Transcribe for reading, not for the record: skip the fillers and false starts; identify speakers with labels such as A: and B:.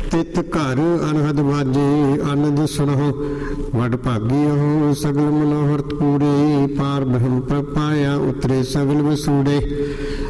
A: ਤਿਤ ਘਰ ਅਨਹਦ ਬਾਜੇ ਆਨੰਦ ਸੁਣੋ ਵਡ ਭਾਗੀ ਹੋ ਸਗਲ ਮਨੋਹਰਤ ਪੂਰੇ ਪਾਰ ਬ੍ਰਹਮ ਪਾਇਆ ਉਤਰੇ ਸਗਲ ਵਸੂੜੇ